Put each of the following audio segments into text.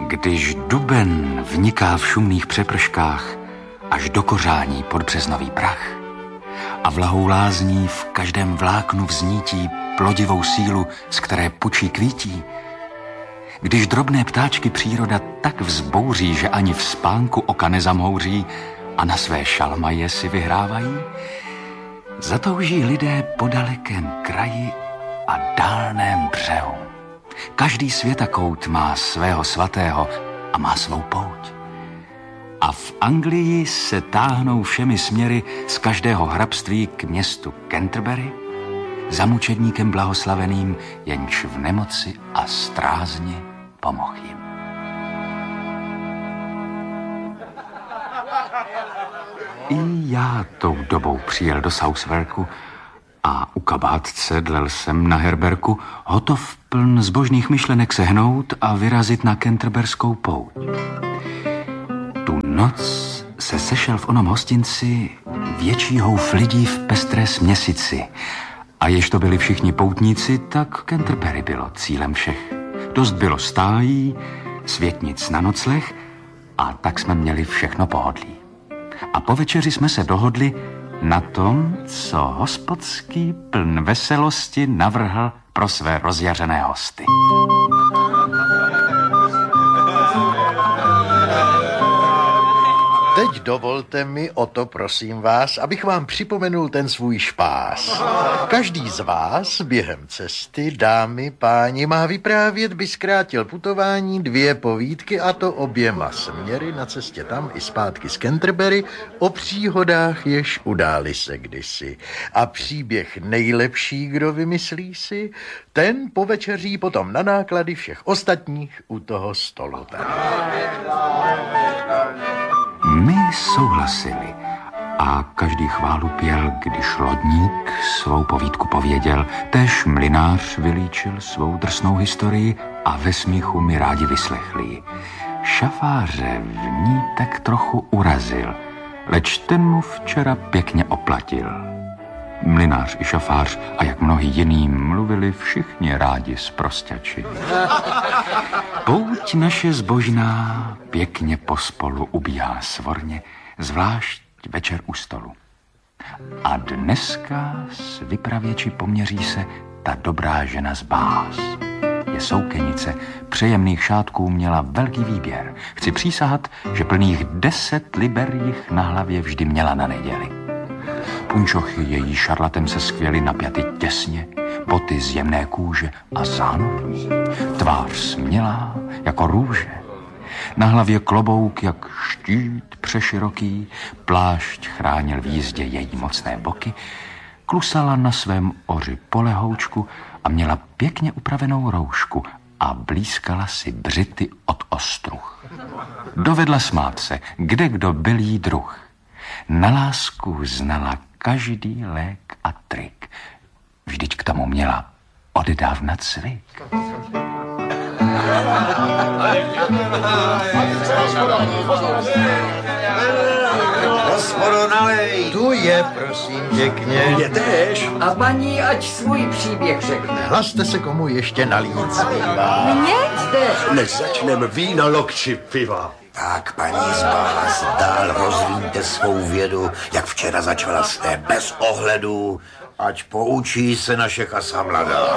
Když duben vniká v šumných přeprškách až do kořání pod březnový prach a vlahou lázní v každém vláknu vznítí plodivou sílu, z které pučí kvítí, když drobné ptáčky příroda tak vzbouří, že ani v spánku oka nezamhouří a na své šalmaje si vyhrávají, zatouží lidé po dalekém kraji a dálném břehu. Každý světakout má svého svatého a má svou pouť. A v Anglii se táhnou všemi směry z každého hrabství k městu Canterbury za mučedníkem blahoslaveným, jenž v nemoci a strázně pomohl jim. I já tou dobou přijel do Southwarku a u kabátce dlel jsem na herberku, hotov pln zbožných myšlenek sehnout a vyrazit na canterberskou pouť. Tu noc se sešel v onom hostinci větší houf lidí v pestré směsici a jež to byli všichni poutníci, tak Canterbury bylo cílem všech. Dost bylo stájí, světnic na nocleh a tak jsme měli všechno pohodlí. A po večeři jsme se dohodli na tom, co hospodský pln veselosti navrhl pro své rozjařené hosty. Teď dovolte mi, o to prosím vás, abych vám připomenul ten svůj špás. Každý z vás během cesty, dámy, páni, má vyprávět, by zkrátil putování 2 povídky, a to oběma směry na cestě tam i zpátky z Canterbury o příhodách, jež udály se kdysi. A příběh nejlepší, kdo vymyslí si, ten povečeří potom na náklady všech ostatních u toho stolu. My souhlasili a každý chválu pěl, když lodník svou povídku pověděl, též mlynář vylíčil svou drsnou historii a ve smíchu mi rádi vyslechli. Šafáře v ní tak trochu urazil, leč ten mu včera pěkně oplatil. Mlynář i šafář a jak mnohý jiný mluvili všichni rádi sprosťači. Pouť naše zbožná pěkně pospolu ubíhá svorně, zvlášť večer u stolu. A dneska s vypravěči poměří se ta dobrá žena z Báz. Je soukenice, přejemných šátků měla velký výběr. Chci přísahat, že plných 10 liber jich na hlavě vždy měla na neděli. Punčochy její šarlatem se skvěly napjaty těsně, boty z jemné kůže a zánovní, tvář smělá jako růže, na hlavě klobouk jak štít přeširoký, plášť chránil v jízdě její mocné boky, klusala na svém oři polehoučku a měla pěkně upravenou roušku a blízkala si břity od ostruh. Dovedla smát se, kde kdo byl jí druh. Na lásku znala každý lék a trik. Vždyť k tomu měla odedávna cvik. Hospodo, nalej. Tu je, prosím, pěkně. Je též. A paní, ať svůj příběh řekne. Hlaste se, komu ještě nalít zbývá. Mně jste. Než začneme vína, lokči piva. Tak, paní z Báz, dál rozvíjte svou vědu, jak včera začala jste, bez ohledu, ať poučí se naše chasa mladá.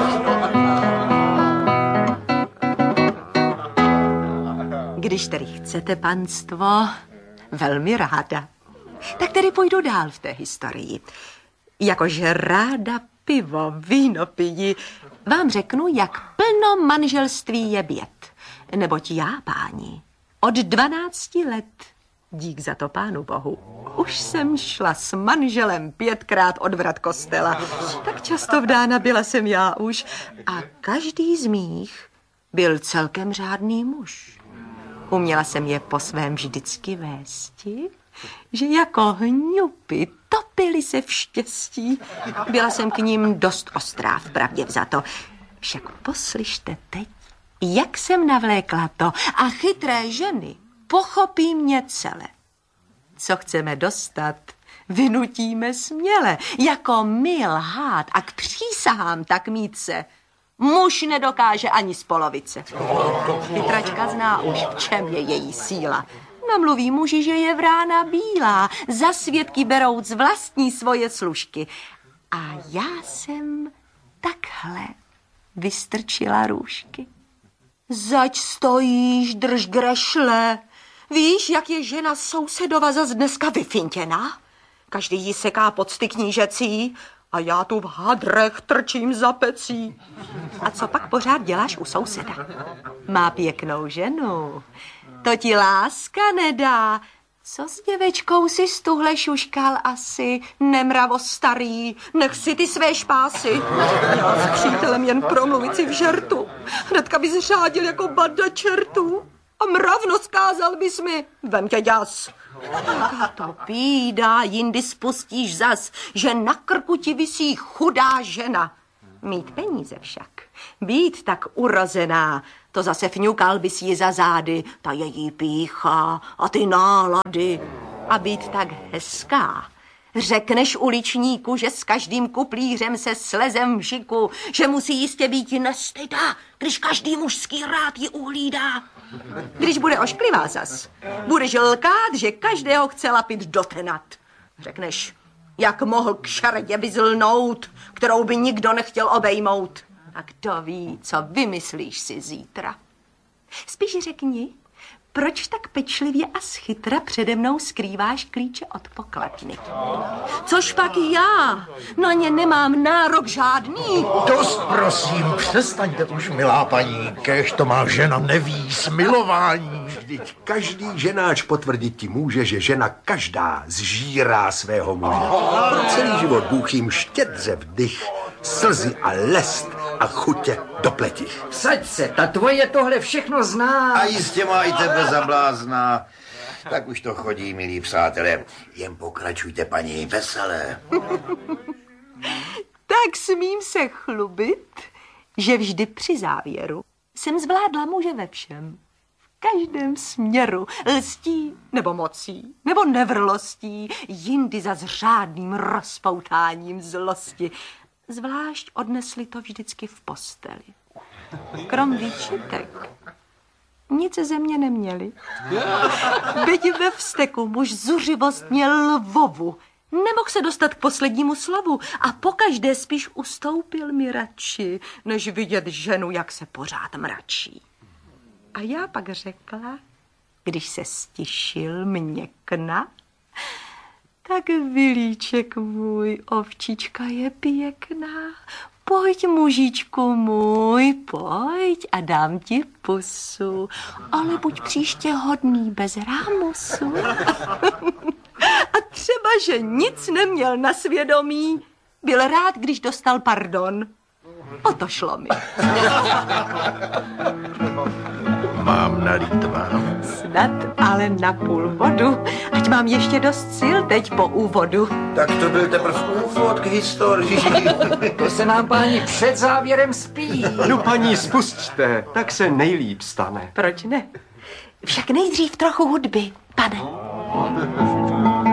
Když tedy chcete, panstvo, velmi ráda. Tak tedy půjdu dál v té historii. Jakože ráda pivo, víno pijí, vám řeknu, jak plno manželství je běd. Neboť já, páni, od 12 let, dík za to Pánu Bohu, už jsem šla s manželem 5krát od vrat kostela. Tak často vdána byla jsem já už a každý z mých byl celkem řádný muž. Uměla jsem je po svém vždycky vésti, že jako hňupy topili se v štěstí. Byla jsem k ním dost ostrá, vpravdě vzato. Však poslyšte teď, jak jsem navlékla to a chytré ženy pochopí mě celé. Co chceme dostat, vynutíme směle, jako my lhát a k přísahám tak mít se Muž nedokáže ani z polovice. Chytračka zná už, v čem je její síla. Namluví muži, že je vrána bílá, za svědky berouc vlastní svoje služky. A já jsem takhle vystrčila růžky. Zač stojíš, drž grešle. Víš, jak je žena sousedova zas dneska vyfintěná? Každý jí seká pocty knížecí a já tu v hadrech trčím za pecí. A co pak pořád děláš u souseda? Má pěknou ženu. To ti láska nedá. Co s děvečkou si stuhle šuškal asi, nemravo starý, nech si ty své špásy. Já s přítelem jen promluvit si v žertu. Hnedka bys řádil jako banda čertů. A mravno zkázal bys mi, vem tě ďas. Jaká to bída, jindy spustíš zas, že na krku ti visí chudá žena. Mít peníze však, být tak urozená, to zase fňukal bys ji za zády, ta její pýcha a ty nálady. A být tak hezká, řekneš uličníku, že s každým kuplířem se slezem v žiku, že musí jistě být nestyda, když každý mužský rád ji uhlídá. Když bude ošklivá zas, budeš lkát, že každého chce lapit dotenat. Řekneš, jak mohl k šardě vyzlnout, kterou by nikdo nechtěl obejmout. A kdo ví, co vymyslíš si zítra. Spíš řekni, proč tak pečlivě a schytra přede mnou skrýváš klíče od pokladny? Což pak já? Na ně nemám nárok žádný. Dost, prosím, přestaňte už, milá paní, kéž to má žena neví, smilování. Vždyť každý ženáč potvrdit ti může, že žena každá zžírá svého muže. Pro celý život Bůh jim štědře vdych, slzy a lest a chutě do pleti. Vsaď se, ta tvoje tohle všechno zná. A jistě má i tebe za blázna. Tak už to chodí, milí přátelé. Jen pokračujte, paní, veselé. Tak smím se chlubit, že vždy při závěru jsem zvládla muže ve všem. V každém směru, lstí nebo mocí, nebo nevrlostí, jindy za řádným rozpoutáním zlosti. Zvlášť odnesli to vždycky v posteli. Krom výčitek nic ze mě neměli. Byť ve vzteku muž zuřivost měl lvovu. Nemohl se dostat k poslednímu slovu a pokaždé spíš ustoupil mi radši, než vidět ženu, jak se pořád mračí. A já pak řekla, když se stišil měkna, tak vilíček můj, ovčička je pěkná. Pojď, mužičku můj, pojď a dám ti pusu. Ale buď příště hodný bez rámusu. A třeba, že nic neměl na svědomí, byl rád, když dostal pardon. O to šlo mi. Mám nalít vám. Snad ale na půl vodu, ať mám ještě dost sil teď po úvodu. Tak to byl teprve úvod k historii. To se nám, páni, před závěrem spí. No, paní, spusťte, tak se nejlíp stane. Proč ne? Však nejdřív trochu hudby, pane.